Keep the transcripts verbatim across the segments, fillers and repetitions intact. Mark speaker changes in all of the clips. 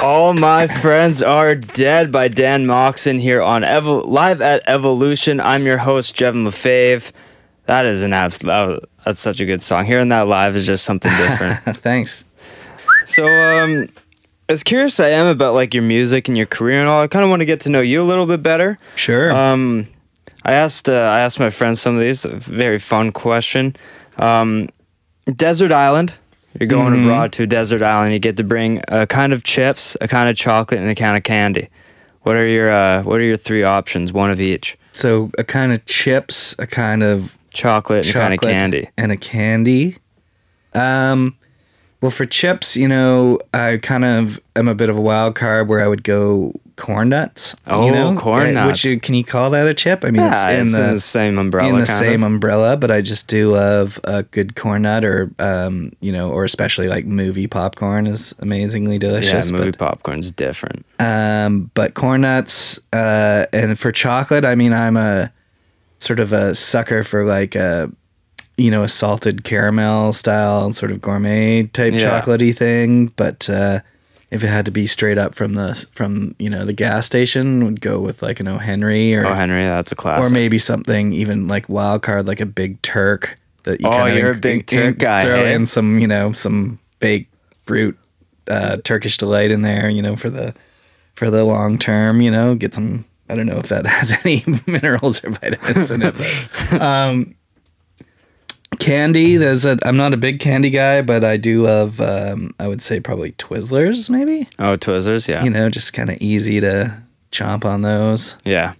Speaker 1: All My Friends Are Dead by Dan Moxon here on Evo- live at Evolution. I'm your host, Jevin Lefebvre. That is an absolute, that's such a good song. Hearing that live is just something different.
Speaker 2: Thanks.
Speaker 1: So, um, as curious I am about like your music and your career and all, I kind of want to get to know you a little bit better.
Speaker 2: Sure.
Speaker 1: Um, I asked, uh, I asked my friends some of these. A very fun question. Um, Desert Island. You're going
Speaker 2: Mhm.
Speaker 1: abroad to a desert island. You get to bring a kind of chips, a kind of chocolate, and a kind of candy. What are your uh, What are your three options? One of each.
Speaker 2: So a kind of chips, a kind of
Speaker 1: Chocolate, and a kind of
Speaker 2: chocolate,
Speaker 1: candy.
Speaker 2: and a candy. Um, well, for chips, you know, I kind of am a bit of a wild card where I would go corn nuts.
Speaker 1: Oh,
Speaker 2: you know?
Speaker 1: corn
Speaker 2: Uh,
Speaker 1: nuts.
Speaker 2: Which you, can you call that a chip? I mean,
Speaker 1: Yeah,
Speaker 2: it's
Speaker 1: it's
Speaker 2: in
Speaker 1: in
Speaker 2: the,
Speaker 1: the same umbrella.
Speaker 2: in the
Speaker 1: kind
Speaker 2: same
Speaker 1: of.
Speaker 2: umbrella, but I just do love a good corn nut, or um, you know, or especially like movie popcorn is amazingly delicious.
Speaker 1: Yeah, movie
Speaker 2: but,
Speaker 1: popcorn's different.
Speaker 2: Um, but corn nuts, uh, and for chocolate, I mean, I'm a sort of a sucker for like a, you know, a salted caramel style sort of gourmet type
Speaker 1: Yeah.
Speaker 2: chocolatey thing. But uh, if it had to be straight up from the from you know the gas station, would go with like an O. Henry or
Speaker 1: Oh, Henry, that's a classic.
Speaker 2: or maybe something even like wild card, like a Big Turk. That you
Speaker 1: Oh,
Speaker 2: kind of
Speaker 1: you're a Big Turk guy,
Speaker 2: Throw
Speaker 1: hey?
Speaker 2: in some, you know, some baked fruit, uh, Turkish delight in there, you know, for the for the long term. You know, get some. I don't know if that has any minerals or vitamins in it. But, um, candy. There's a. I'm not a big candy guy, but I do love. Um, I would say probably Twizzlers, maybe.
Speaker 1: Oh, Twizzlers, yeah.
Speaker 2: You know, just kind of easy to chomp on those.
Speaker 1: Yeah.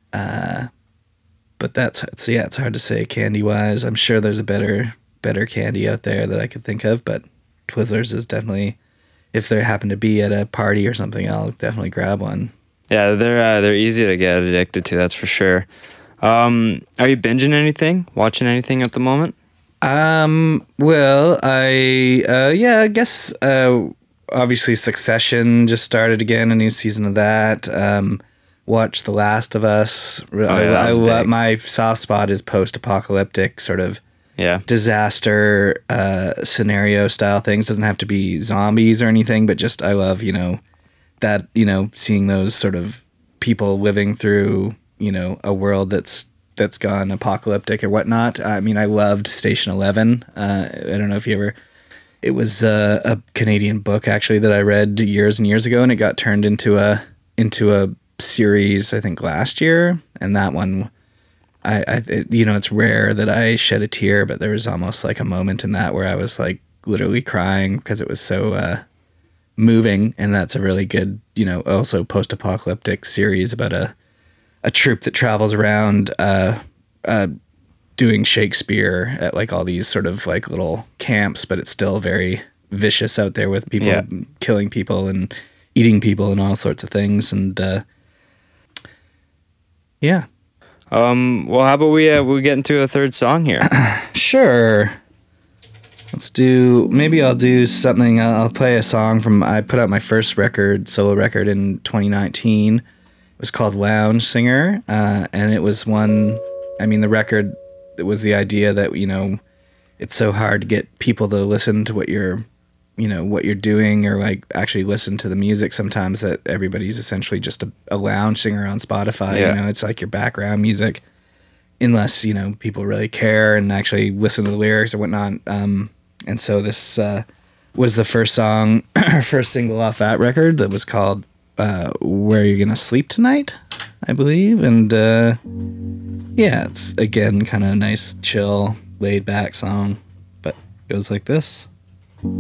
Speaker 2: But that's it's yeah, it's hard to say candy wise. I'm sure there's a better better candy out there that I could think of, but Twizzlers is definitely, if they happen to be at a party or something, I'll definitely grab one.
Speaker 1: Yeah, they're uh, they're easy to get addicted to, that's for sure. Um, are you binging anything? Watching anything at the moment?
Speaker 2: Um, well, I uh yeah, I guess uh obviously Succession just started again, a new season of that. Um watched The Last of Us.
Speaker 1: Oh, yeah,
Speaker 2: I,
Speaker 1: that
Speaker 2: I,
Speaker 1: was
Speaker 2: lo-
Speaker 1: big.
Speaker 2: my soft spot is post-apocalyptic sort of
Speaker 1: Yeah.
Speaker 2: disaster uh, scenario style things. Doesn't have to be zombies or anything, but just I love, you know, that, you know, seeing those sort of people living through, you know, a world that's that's gone apocalyptic or whatnot. I mean, I loved Station Eleven. Uh, I don't know if you ever. It was uh, a Canadian book actually that I read years and years ago, and it got turned into a into a series I think last year, and that one. I, I it, you know, it's rare that I shed a tear, but there was almost like a moment in that where I was like literally crying because it was so uh, moving. And that's a really good, you know, also post-apocalyptic series about a a troupe that travels around uh, uh, doing Shakespeare at like all these sort of like little camps, but it's still very vicious out there with people
Speaker 1: Yeah.
Speaker 2: killing people and eating people and all sorts of things. And uh, yeah.
Speaker 1: Um, well, how about we uh, we get into a third song here?
Speaker 2: Sure. Let's do, maybe I'll do something. I'll I'll play a song from, I put out my first record, solo record in twenty nineteen. It was called Lounge Singer. Uh, and it was one, I mean, the record, it was the idea that, you know, it's so hard to get people to listen to what you're, you know, what you're doing or like actually listen to the music sometimes, that everybody's essentially just a, a lounge singer on Spotify.
Speaker 1: Yeah.
Speaker 2: You know, it's like your background music. Unless, you know, people really care and actually listen to the lyrics or whatnot. Um, and so this uh, was the first song, first single off that record that was called uh, Where You Gonna Sleep Tonight, I believe. And uh, yeah, it's again kind of a nice, chill, laid back song. But it goes like this.